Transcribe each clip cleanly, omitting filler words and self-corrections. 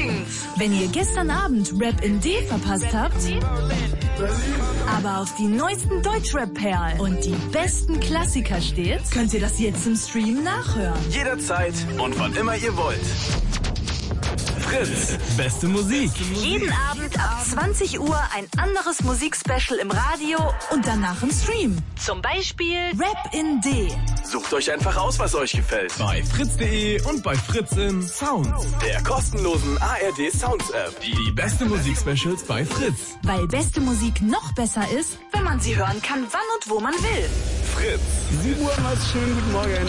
singen's. Wenn ihr gestern Abend Rap in D verpasst habt, aber auf die neuesten Deutschrap-Perlen und die besten Klassiker steht, könnt ihr das jetzt im Stream nachhören. Jederzeit und wann immer ihr wollt. Fritz, beste Musik. Jeden Abend ab 20 Uhr ein anderes Musikspecial im Radio und danach im Stream. Zum Beispiel Rap in D. Sucht euch einfach aus, was euch gefällt. Bei fritz.de und bei Fritz in Sounds, der kostenlosen ARD Sounds App. Die beste Musik-Specials bei Fritz. Weil beste Musik noch besser ist, wenn man sie hören kann, wann und wo man will. Fritz. 7 Uhr, was schön, guten Morgen.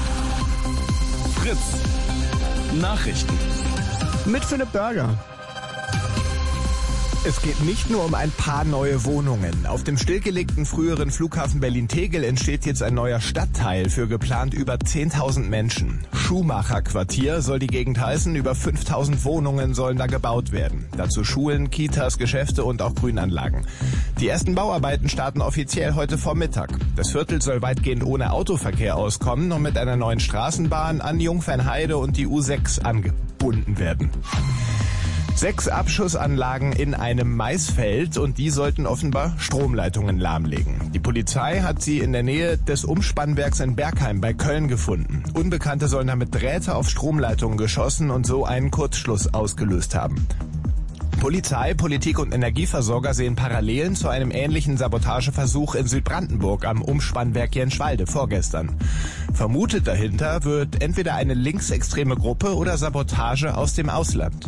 Fritz. Nachrichten. Mit Philipp Berger. Es geht nicht nur um ein paar neue Wohnungen. Auf dem stillgelegten früheren Flughafen Berlin-Tegel entsteht jetzt ein neuer Stadtteil für geplant über 10.000 Menschen. Schuhmacher-Quartier soll die Gegend heißen. Über 5.000 Wohnungen sollen da gebaut werden. Dazu Schulen, Kitas, Geschäfte und auch Grünanlagen. Die ersten Bauarbeiten starten offiziell heute Vormittag. Das Viertel soll weitgehend ohne Autoverkehr auskommen und mit einer neuen Straßenbahn an Jungfernheide und die U6 angebunden werden. 6 Abschussanlagen in einem Maisfeld und die sollten offenbar Stromleitungen lahmlegen. Die Polizei hat sie in der Nähe des Umspannwerks in Bergheim bei Köln gefunden. Unbekannte sollen damit Drähte auf Stromleitungen geschossen und so einen Kurzschluss ausgelöst haben. Polizei, Politik und Energieversorger sehen Parallelen zu einem ähnlichen Sabotageversuch in Südbrandenburg am Umspannwerk Jenschwalde vorgestern. Vermutet dahinter wird entweder eine linksextreme Gruppe oder Sabotage aus dem Ausland.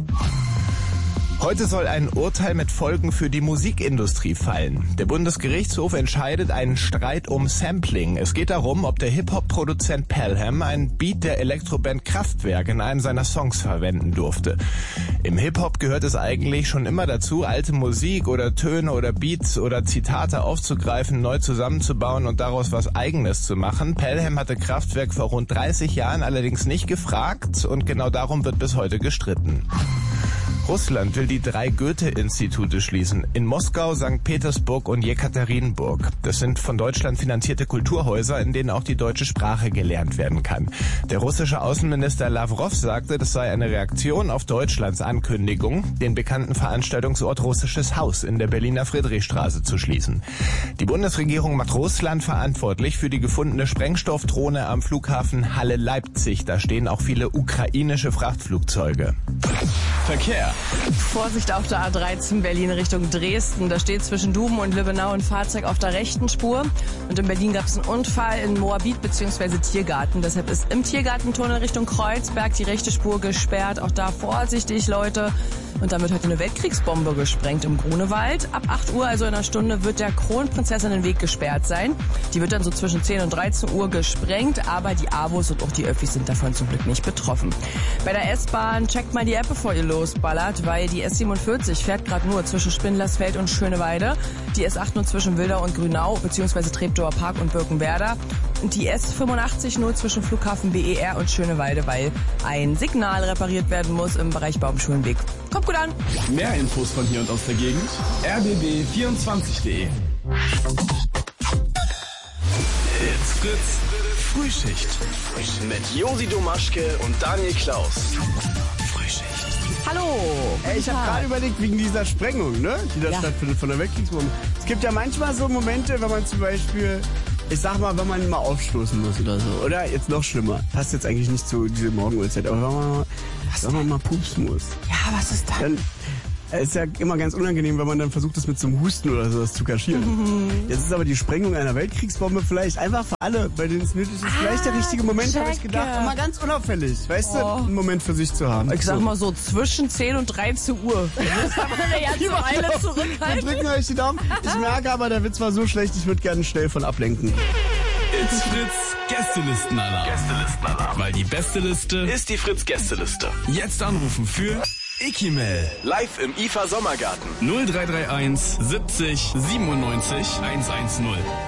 Heute soll ein Urteil mit Folgen für die Musikindustrie fallen. Der Bundesgerichtshof entscheidet einen Streit um Sampling. Es geht darum, ob der Hip-Hop-Produzent Pelham einen Beat der Elektroband Kraftwerk in einem seiner Songs verwenden durfte. Im Hip-Hop gehört es eigentlich schon immer dazu, alte Musik oder Töne oder Beats oder Zitate aufzugreifen, neu zusammenzubauen und daraus was Eigenes zu machen. Pelham hatte Kraftwerk vor rund 30 Jahren allerdings nicht gefragt und genau darum wird bis heute gestritten. Russland will die 3 Goethe-Institute schließen. In Moskau, St. Petersburg und Jekaterinburg. Das sind von Deutschland finanzierte Kulturhäuser, in denen auch die deutsche Sprache gelernt werden kann. Der russische Außenminister Lavrov sagte, das sei eine Reaktion auf Deutschlands Ankündigung, den bekannten Veranstaltungsort Russisches Haus in der Berliner Friedrichstraße zu schließen. Die Bundesregierung macht Russland verantwortlich für die gefundene Sprengstoffdrohne am Flughafen Halle-Leipzig. Da stehen auch viele ukrainische Frachtflugzeuge. Verkehr. Vorsicht auf der A13 Berlin Richtung Dresden. Da steht zwischen Duben und Lübbenau ein Fahrzeug auf der rechten Spur. Und in Berlin gab es einen Unfall in Moabit bzw. Tiergarten. Deshalb ist im Tiergartentunnel Richtung Kreuzberg die rechte Spur gesperrt. Auch da vorsichtig, Leute. Und dann wird heute eine Weltkriegsbombe gesprengt im Grunewald. Ab 8 Uhr, also in einer Stunde, wird der Kronprinzessin den Weg gesperrt sein. Die wird dann so zwischen 10 und 13 Uhr gesprengt, aber die AWOs und auch die Öffis sind davon zum Glück nicht betroffen. Bei der S-Bahn checkt mal die App, bevor ihr losballert, weil die S47 fährt gerade nur zwischen Spindlersfeld und Schöneweide, die S8 nur zwischen Wildau und Grünau, beziehungsweise Treptower Park und Birkenwerder und die S85 nur zwischen Flughafen BER und Schöneweide, weil ein Signal repariert werden muss im Bereich Baumschulenweg. Kommt gut an! Mehr Infos von hier und aus der Gegend. rbb24.de. Hits Fritz Frühschicht mit Josi Domaschke und Daniel Klaus. Frühschicht. Hallo! Ey, ich habe gerade überlegt, wegen dieser Sprengung, ne, die da stattfindet von der Weltkriegsbombe. Es gibt ja manchmal so Momente, wenn man zum Beispiel, ich sag mal, wenn man mal aufstoßen muss oder so. Oder jetzt noch schlimmer. Passt jetzt eigentlich nicht zu dieser Morgenuhrzeit, aber wenn man mal pupsen muss. Ja, was ist da? Dann ist ja immer ganz unangenehm, wenn man dann versucht, das mit so einem Husten oder sowas zu kaschieren. Jetzt ist aber die Sprengung einer Weltkriegsbombe vielleicht einfach für alle, bei denen es nötig ist, vielleicht der richtige Moment, habe ich gedacht. Aber mal ganz unauffällig, weißt du, einen Moment für sich zu haben. Ich sag mal so zwischen 10 und 13 Uhr. Das kann man ja zu Weile Wir zurückhalten. drücken euch die Daumen. Ich merke aber, der Witz war so schlecht, ich würde gerne schnell von ablenken. It's Fritz Gästelistenalarm. Weil die beste Liste Ist die Fritz Gästeliste. jetzt anrufen für Ikimel. Live im IFA Sommergarten. 0331 70 97 110.